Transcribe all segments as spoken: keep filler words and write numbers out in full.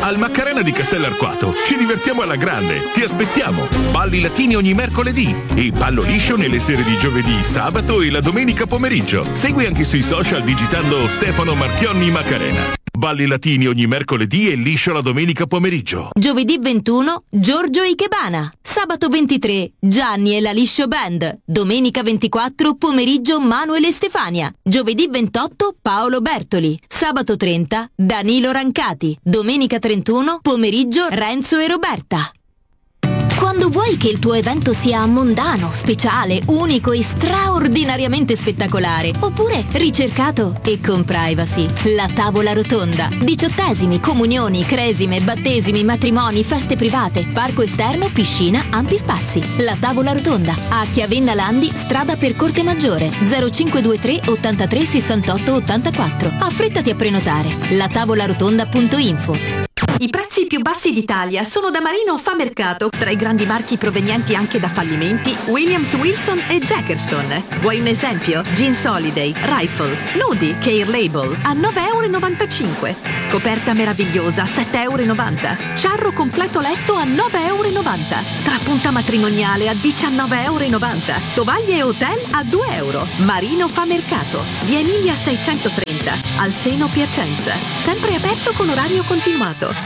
al Macarena di Castellarquato. Ci divertiamo alla grande. Ti aspettiamo. Balli latini ogni mercoledì e ballo liscio nelle sere di giovedì, sabato e la domenica pomeriggio. Segui anche sui social digitando Stefano Marchionni Macarena. Balli latini ogni mercoledì e liscio la domenica pomeriggio. Giovedì ventuno, Giorgio Ikebana. Sabato ventitré, Gianni e la Liscio Band. Domenica ventiquattro, pomeriggio Manuel e Stefania. Giovedì ventotto, Paolo Bertoli. Sabato trenta, Danilo Rancati. Domenica trentuno, pomeriggio Renzo e Roberta. Quando vuoi che il tuo evento sia mondano, speciale, unico e straordinariamente spettacolare, oppure ricercato e con privacy, la tavola rotonda. Diciottesimi, comunioni, cresime, battesimi, matrimoni, feste private, parco esterno, piscina, ampi spazi. La tavola rotonda a Chiavenna Landi, strada per Corte Maggiore, zero cinque due tre ottantatré sessantotto ottantaquattro. Affrettati a prenotare. la tavola rotonda punto info. I prezzi più bassi d'Italia sono da Marino Fa Mercato, tra i grandi marchi provenienti anche da fallimenti Williams Wilson e Jackerson. Vuoi un esempio? Jeans Holiday, Rifle, Nudi, Care Label a nove virgola novantacinque euro. Coperta meravigliosa sette virgola novanta euro. Ciarro completo letto a nove virgola novanta euro. Trapunta matrimoniale a diciannove virgola novanta euro. Tovaglie hotel a due euro. Marino Fa Mercato, via Emilia seicentotrenta, al Seno Piacenza. Sempre aperto con orario continuato.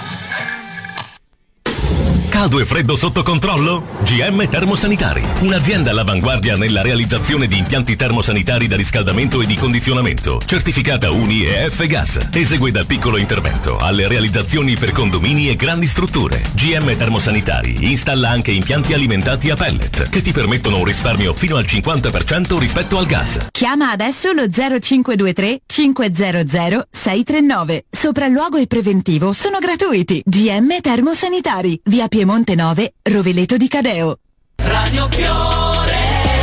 Caldo e freddo sotto controllo? G M Termosanitari, un'azienda all'avanguardia nella realizzazione di impianti termosanitari da riscaldamento e di condizionamento, certificata U N I e F-Gas. Esegue dal piccolo intervento alle realizzazioni per condomini e grandi strutture. G M Termosanitari installa anche impianti alimentati a pellet che ti permettono un risparmio fino al cinquanta per cento rispetto al gas. Chiama adesso lo zero cinque due tre cinquecento sei tre nove. Sopralluogo e preventivo sono gratuiti. G M Termosanitari, via Piemonte nove, Roveleto di Cadeo. Radio Fiore.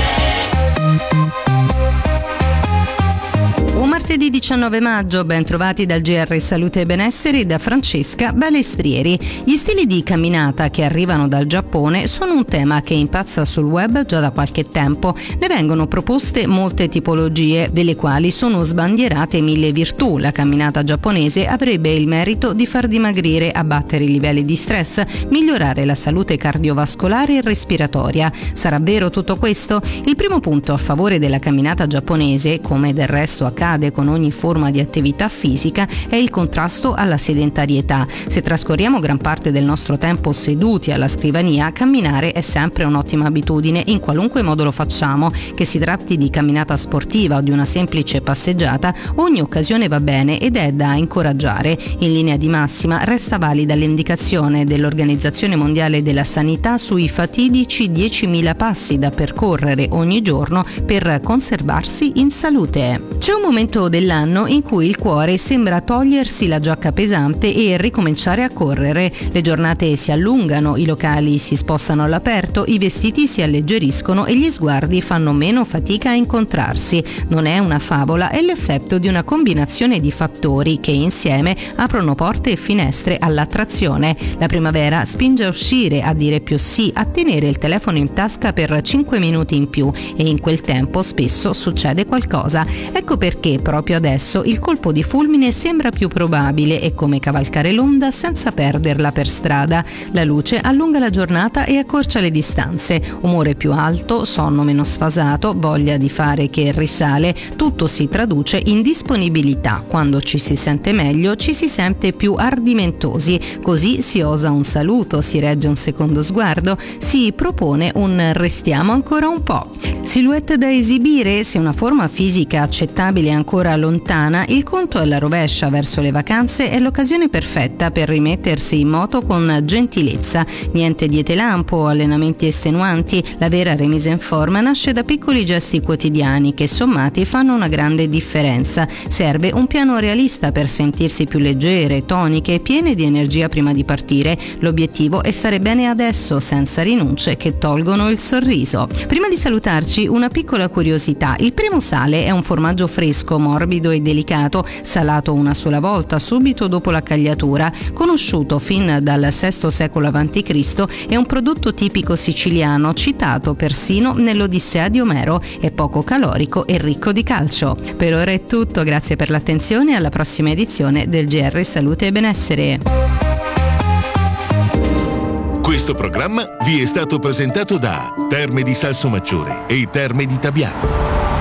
Un martedì diciannove maggio, ben trovati dal G R Salute e Benessere da Francesca Balestrieri. Gli stili di camminata che arrivano dal Giappone sono un tema che impazza sul web già da qualche tempo. Ne vengono proposte molte tipologie, delle quali sono sbandierate mille virtù. La camminata giapponese avrebbe il merito di far dimagrire, abbattere i livelli di stress, migliorare la salute cardiovascolare e respiratoria. Sarà vero tutto questo? Il primo punto a favore della camminata giapponese, come del resto accade con ogni forma di attività fisica, è il contrasto alla sedentarietà. Se trascorriamo gran parte del nostro tempo seduti alla scrivania, camminare è sempre un'ottima abitudine in qualunque modo lo facciamo, che si tratti di camminata sportiva o di una semplice passeggiata. Ogni occasione va bene ed è da incoraggiare. In linea di massima resta valida l'indicazione dell'Organizzazione Mondiale della Sanità sui fatidici diecimila passi da percorrere ogni giorno per conservarsi in salute. C'è un momento dell'anno in cui il cuore sembra togliersi la giacca pesante e ricominciare a correre. Le giornate si allungano, i locali si spostano all'aperto, i vestiti si alleggeriscono e gli sguardi fanno meno fatica a incontrarsi. Non è una favola, è l'effetto di una combinazione di fattori che insieme aprono porte e finestre all'attrazione. La primavera spinge a uscire, a dire più sì, a tenere il telefono in tasca per cinque minuti in più, e in quel tempo spesso succede qualcosa. Ecco perché proprio adesso il colpo di fulmine sembra più probabile, e come cavalcare l'onda senza perderla per strada. La luce allunga la giornata e accorcia le distanze. Umore più alto, sonno meno sfasato, voglia di fare che risale, tutto si traduce in disponibilità. Quando ci si sente meglio, ci si sente più ardimentosi. Così si osa un saluto, si regge un secondo sguardo, si propone un restiamo ancora un po'. Silhouette da esibire? Se una forma fisica accettabile è ancora lontana, il conto alla rovescia verso le vacanze è l'occasione perfetta per rimettersi in moto con gentilezza. Niente diete lampo o allenamenti estenuanti. La vera remise in forma nasce da piccoli gesti quotidiani che, sommati, fanno una grande differenza. Serve un piano realista per sentirsi più leggere, toniche e piene di energia prima di partire. L'obiettivo è stare bene adesso, senza rinunce che tolgono il sorriso. Prima di salutarci, una piccola curiosità. Il primo sale è un formaggio fresco, morbido e delicato, salato una sola volta subito dopo la cagliatura. Conosciuto fin dal sesto secolo avanti Cristo, è un prodotto tipico siciliano, citato persino nell'Odissea di Omero. È poco calorico e ricco di calcio. Per ora è tutto, grazie per l'attenzione e alla prossima edizione del G R Salute e Benessere. Questo programma vi è stato presentato da Terme di Salsomaggiore e Terme di Tabiano.